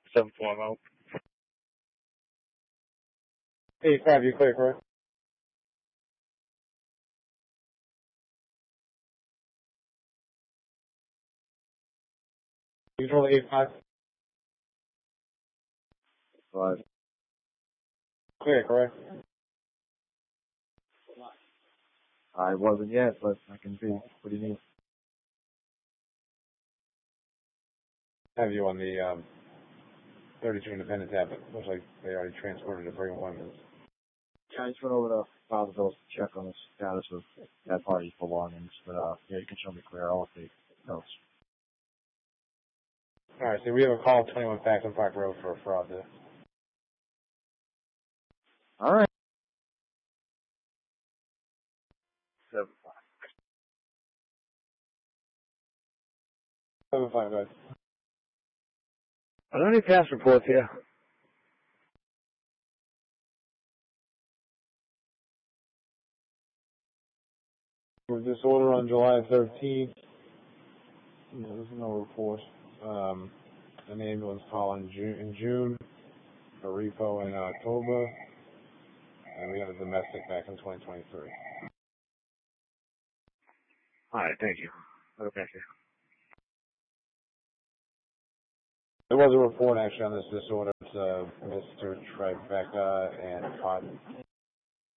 740. 85, you clear, correct? Control 85. 5. Clear, correct? I wasn't yet, but I can be. What do you need? Have you on the 32 Independence app. It looks like they already transported to Brigham Women's. Yeah, I just went over to Father Bill's to check on the status of that party's belongings, but yeah, you can show me clear. I'll take notes. Alright, so we have a call 21 Faxon Park Road for a fraud there. Alright. 7-5. 7-5, guys. Are there any past reports here? With this order on July 13th, there's no report. An ambulance call in June, a repo in October, and we have a domestic back in 2023. Alright, thank you. Okay, thank you. There was a report actually on this disorder. It's Mr. Tribeca and Cotton.